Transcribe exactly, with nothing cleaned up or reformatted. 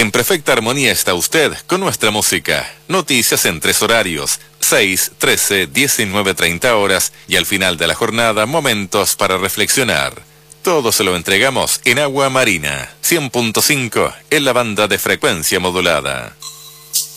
En perfecta armonía está usted con nuestra música. Noticias en tres horarios, seis, trece, diecinueve, treinta horas y al final de la jornada momentos para reflexionar. Todo se lo entregamos en Agua Marina, cien punto cinco en la banda de frecuencia modulada.